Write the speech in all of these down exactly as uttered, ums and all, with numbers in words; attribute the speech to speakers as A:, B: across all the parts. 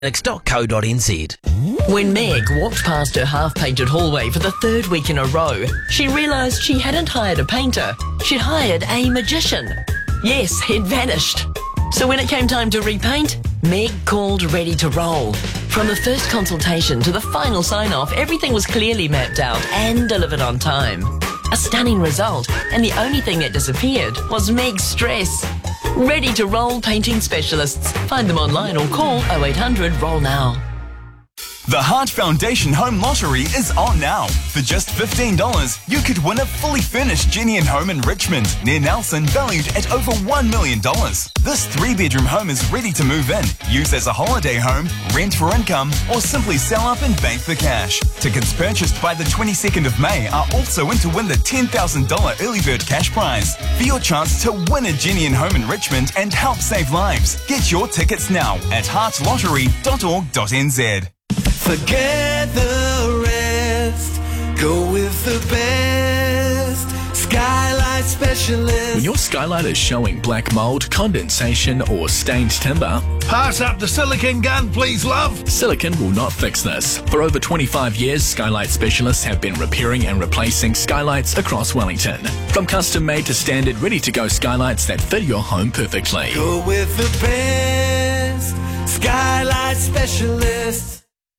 A: dot co dot n z.
B: When Meg walked past her half-painted hallway for the third week in a row, she realised she hadn't hired a painter. She'd hired a magician. Yes, he'd vanished. So when it came time to repaint, Meg called Ready to Roll. From the first consultation to the final sign-off, everything was clearly mapped out and delivered on time. A stunning result, and the only thing that disappeared was Meg's stress. Ready to Roll painting specialists. Find them online or call oh eight hundred roll now.
C: The Heart Foundation Home Lottery is on now. For just fifteen dollars, you could win a fully furnished Genian home in Richmond, near Nelson, valued at over one million dollars. This three-bedroom home is ready to move in, use as a holiday home, rent for income, or simply sell up and bank for cash. Tickets purchased by the twenty-second of May are also in to win the ten thousand dollars early bird cash prize. For your chance to win a Genian home in Richmond and help save lives, get your tickets now at heart lottery dot org dot n z.
D: Forget the rest, go with the best. Skylight Specialist.
E: When your skylight is showing black mould, condensation or stained timber,
F: pass up the silicone gun, please, love.
E: Silicon will not fix this. For over twenty-five years, Skylight Specialists have been repairing and replacing skylights across Wellington. From custom-made to standard, ready-to-go skylights that fit your home perfectly.
D: Go with the best. Skylight Specialist.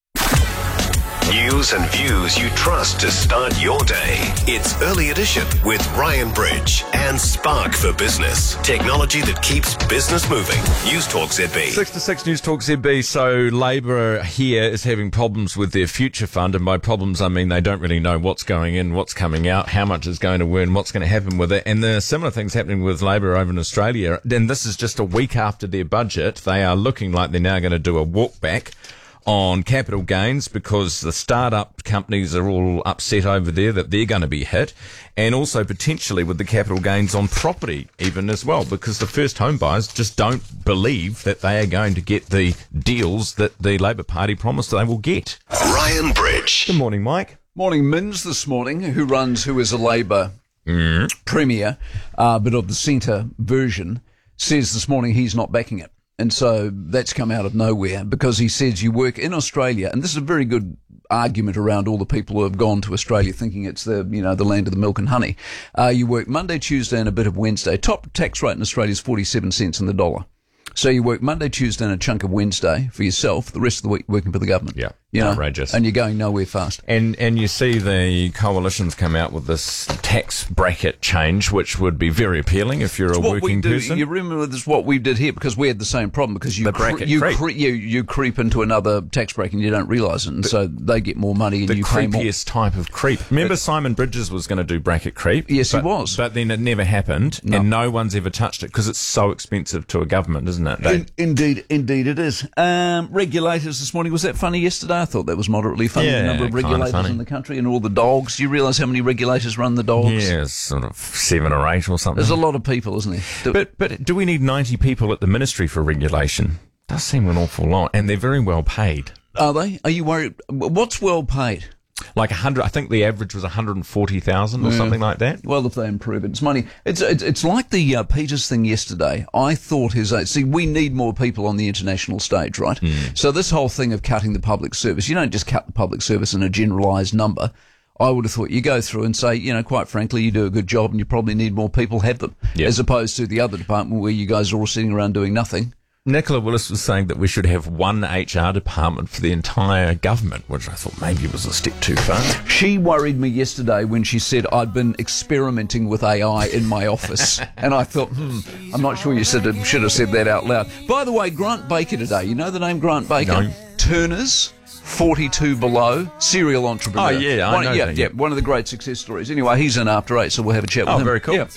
G: News and views you trust to start your day. It's Early Edition with Ryan Bridge and Spark for Business. Technology that keeps business moving. News Talk Z B.
H: Six to six News Talk Z B. So Labor here is having problems with their future fund, and by problems I mean they don't really know what's going in, what's coming out, how much is going to win, what's going to happen with it. And there are similar things happening with Labor over in Australia. And this is just a week after their budget. They are looking like they're now going to do a walk back on capital gains because the startup companies are all upset over there that they're going to be hit, and also potentially with the capital gains on property even as well, because the first home buyers just don't believe that they are going to get the deals that the Labor Party promised they will get.
G: Ryan Bridge.
H: Good morning, Mike.
I: Morning, Mins this morning, who runs, who is a Labor mm. premier, uh, but of the centre version, says this morning he's not backing it. And so that's come out of nowhere because he says you work in Australia, and this is a very good argument around all the people who have gone to Australia thinking it's the, you know, the land of the milk and honey. Uh, you work Monday, Tuesday and a bit of Wednesday. Top tax rate in Australia is forty-seven cents in the dollar. So you work Monday, Tuesday and a chunk of Wednesday for yourself, the rest of the week working for the government.
H: Yeah,
I: you know,
H: outrageous.
I: And you're going nowhere fast.
H: And and you see the coalitions come out with this tax bracket change, which would be very appealing if you're
I: it's
H: a
I: what
H: working
I: we do.
H: person.
I: You remember this is what we did here because we had the same problem because you
H: the
I: cre-
H: bracket
I: you,
H: creep.
I: Cre- you you creep into another tax bracket and you don't realise it, and the, so they get more money and
H: the
I: you pay more.
H: The creepiest type of creep. Remember, it, Simon Bridges was going to do bracket creep.
I: Yes,
H: but,
I: he was.
H: But then it never happened, no. and no one's ever touched it because it's so expensive to a government, isn't it? They,
I: In, indeed, indeed it is. Um, regulators this morning, was that funny yesterday? I thought that was moderately funny.
H: Yeah,
I: the number of regulators
H: funny.
I: in the country and all the dogs. Do you realise how many regulators run the dogs?
H: Yeah, sort of seven or eight or something.
I: There's a lot of people, isn't there? Do,
H: but but do we need ninety people at the Ministry for regulation? Does seem an awful lot, and they're very well paid.
I: Are they? Are you worried? What's well paid?
H: Like a hundred, I think the average was one hundred forty thousand or yeah. something like that.
I: Well, if they improve it, it's money. It's it's, it's like the uh, Peters thing yesterday. I thought his uh, see, we need more people on the international stage, right? Mm. So this whole thing of cutting the public service, you don't just cut the public service in a generalised number. I would have thought you go through and say, you know, quite frankly, you do a good job and you probably need more people, have them, yep. as opposed to the other department where you guys are all sitting around doing nothing.
H: Nicola Willis was saying that we should have one H R department for the entire government, which I thought maybe was a step too far.
I: She worried me yesterday when she said I'd been experimenting with A I in my office. And I thought, hmm, I'm not sure you should have, should have said that out loud. By the way, Grant Baker today, you know the name Grant Baker?
H: No.
I: Turners, forty-two below, serial entrepreneur.
H: Oh, yeah, I
I: one,
H: know
I: yeah,
H: that,
I: yeah,
H: yeah.
I: one of the great success stories. Anyway, he's in after eight, so we'll have a chat with
H: oh,
I: him.
H: Oh, very cool.
I: Yeah.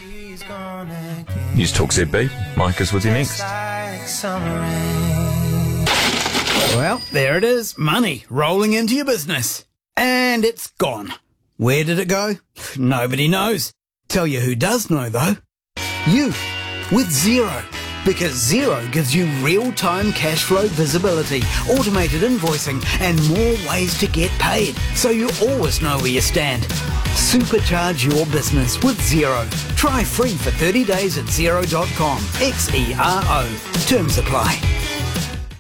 H: News Talk Z B. Mike is with you next.
J: Well, there it is. Money rolling into your business. And it's gone. Where did it go? Nobody knows. Tell you who does know, though. You. With Xero. Because Xero gives you real-time cash flow visibility, automated invoicing, and more ways to get paid. So you always know where you stand. Supercharge your business with Xero. Try free for thirty days at xero dot com. X E R O. Terms apply.